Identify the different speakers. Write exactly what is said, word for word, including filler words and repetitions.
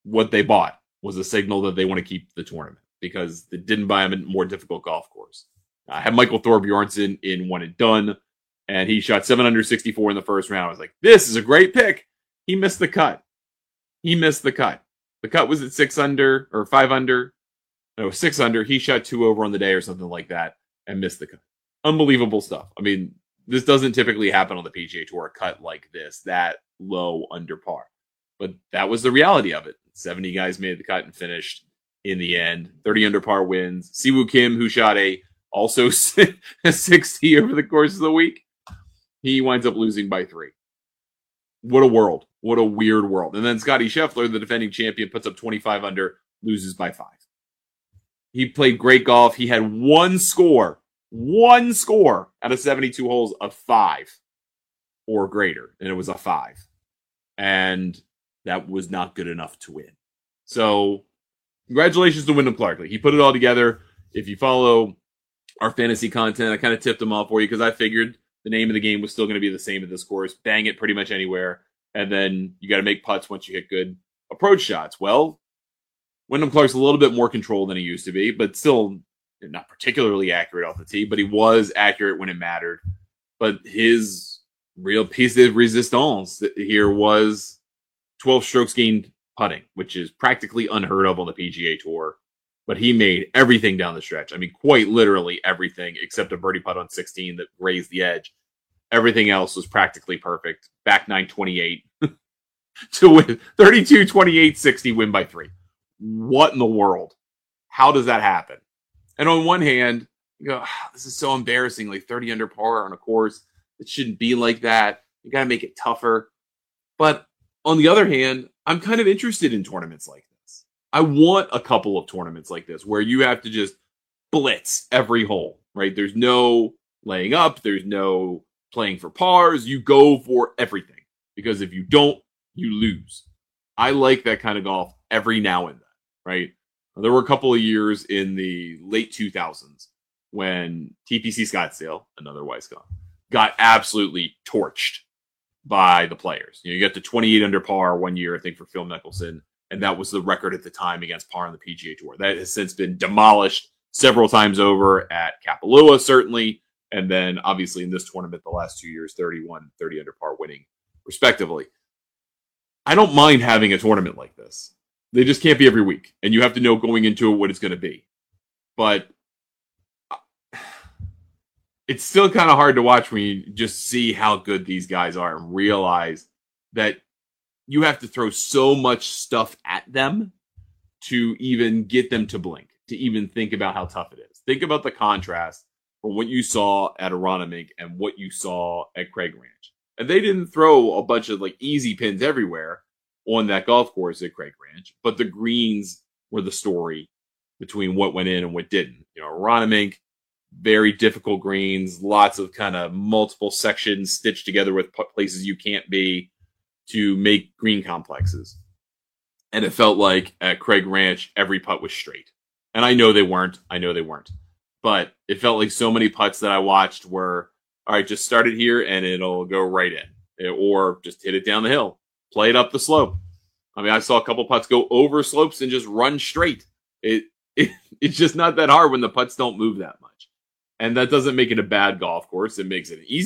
Speaker 1: what they bought was a signal that they want to keep the tournament because they didn't buy him a more difficult golf course. I had Michael Thorbjornsen in one and done, and he shot seven under sixty-four in the first round. I was like, this is a great pick. He missed the cut. He missed the cut. The cut was at six under or five under. No, six under. He shot two over on the day or something like that and missed the cut. Unbelievable stuff. I mean, this doesn't typically happen on the P G A Tour, a cut like this, that low under par. But that was the reality of it. seventy guys made the cut and finished in the end. thirty under par wins. Siwoo Kim, who shot a also a sixty over the course of the week, he winds up losing by three. What a world. What a weird world. And then Scottie Scheffler, the defending champion, puts up twenty-five under, loses by five. He played great golf. He had one score, one score out of seventy-two holes of five or greater. And it was a five. And that was not good enough to win. So congratulations to Wyndham Clark. Like, he put it all together. If you follow our fantasy content, I kind of tipped him off for you because I figured the name of the game was still going to be the same at this course. Bang it pretty much anywhere. And then you got to make putts once you hit good approach shots. Well, Wyndham Clark's a little bit more controlled than he used to be, but still not particularly accurate off the tee, but he was accurate when it mattered. But his real piece of resistance here was twelve strokes gained putting, which is practically unheard of on the P G A Tour. But he made everything down the stretch. I mean, quite literally everything except a birdie putt on sixteen that grazed the edge. Everything else was practically perfect. Back nine twenty-eight to win thirty-two twenty-eight sixty, win by three. What in the world? How does that happen? And on one hand, you go, ah, this is so embarrassing. Like thirty under par on a course. It shouldn't be like that. You got to make it tougher. But on the other hand, I'm kind of interested in tournaments like this. I want a couple of tournaments like this where you have to just blitz every hole, right? There's no laying up. There's no playing for pars. You go for everything because if you don't, you lose. I like that kind of golf every now and then, right? There were a couple of years in the late two thousands when T P C Scottsdale, another Wisconsin, got absolutely torched by the players. You know, you got to twenty-eight under par one year, I think, for Phil Mickelson, and that was the record at the time against par on the P G A Tour. That has since been demolished several times over at Kapalua, certainly, and then obviously in this tournament the last two years, thirty-one, thirty under par winning, respectively. I don't mind having a tournament like this. They just can't be every week, and you have to know going into it what it's going to be. But it's still kind of hard to watch when you just see how good these guys are and realize that you have to throw so much stuff at them to even get them to blink, to even think about how tough it is. Think about the contrast from what you saw at Aronimink and what you saw at Craig Ranch. And they didn't throw a bunch of like easy pins everywhere on that golf course at Craig Ranch, but the greens were the story between what went in and what didn't. You know, Aronimink, very difficult greens, lots of kind of multiple sections stitched together with places you can't be to make green complexes. And it felt like at Craig Ranch, every putt was straight. And I know they weren't. I know they weren't. But it felt like so many putts that I watched were, all right, just start it here and it'll go right in. Or just hit it down the hill. Play it up the slope. I mean, I saw a couple putts go over slopes and just run straight. It, it It's just not that hard when the putts don't move that much. And that doesn't make it a bad golf course. It makes it an easy